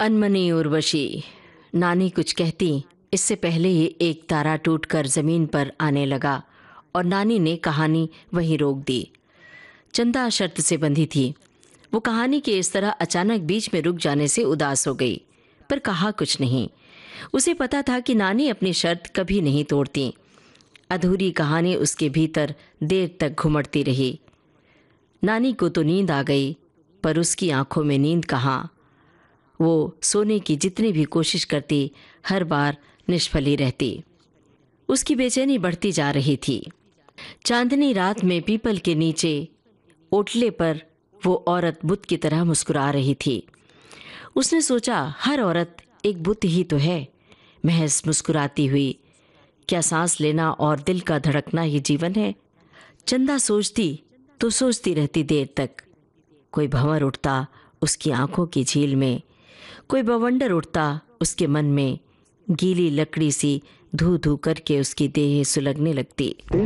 अनमनी उर्वशी। नानी कुछ कहती इससे पहले ही एक तारा टूटकर जमीन पर आने लगा और नानी ने कहानी वहीं रोक दी। चंदा शर्त से बंधी थी। वो कहानी के इस तरह अचानक बीच में रुक जाने से उदास हो गई, पर कहा कुछ नहीं। उसे पता था कि नानी अपनी शर्त कभी नहीं तोड़ती। अधूरी कहानी उसके भीतर देर तक घुमड़ती रही। नानी को तो नींद आ गई, पर उसकी आंखों में नींद कहाँ। वो सोने की जितनी भी कोशिश करती, हर बार निष्फल ही रहती। उसकी बेचैनी बढ़ती जा रही थी। चांदनी रात में पीपल के नीचे ओटले पर वो औरत बुत की तरह मुस्कुरा रही थी। उसने सोचा, हर औरत एक बुत ही तो है, महज मुस्कुराती हुई। क्या सांस लेना और दिल का धड़कना ही जीवन है? चंदा सोचती तो सोचती रहती देर तक। कोई भंवर उठता उसकी आंखों की झील में, कोई बवंडर उठता उसके मन में। गीली लकड़ी सी धू धू करके उसकी देह सुलगने लगती।